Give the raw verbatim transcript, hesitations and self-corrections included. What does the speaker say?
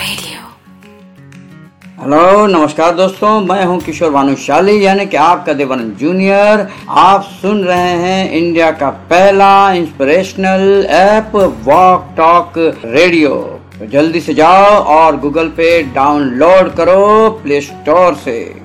Radio. Hello नमस्कार दोस्तों, मैं हूं किशोर भानुशाली यानी कि आपका देवानंद जूनियर। आप सुन रहे हैं इंडिया का पहला inspirational app walk talk radio. तो जल्दी से जाओ और गूगल पे डाउनलोड करो प्ले स्टोर से।